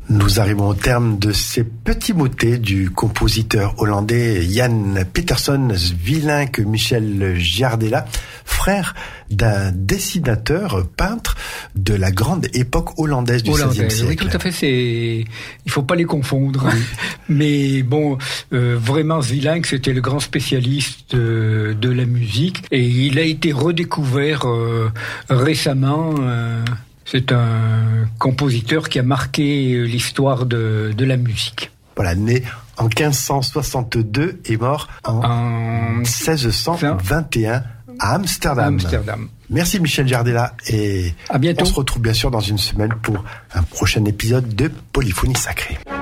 Nous arrivons au terme de ces petits motets du compositeur hollandais Jan Pieterszoon Swielink Michel Giardella, frère d'un dessinateur, peintre de la grande époque hollandaise du XVIe siècle. Oui, tout à fait. Il faut pas les confondre. Oui. Mais bon, vraiment, Swielink, c'était le grand spécialiste de la musique, et il a été redécouvert récemment. C'est un compositeur qui a marqué l'histoire de la musique. Voilà, né en 1562 et mort en 1621 à Amsterdam. Merci Michel Giardella, et à bientôt. On se retrouve bien sûr dans une semaine pour un prochain épisode de Polyphonie Sacrée.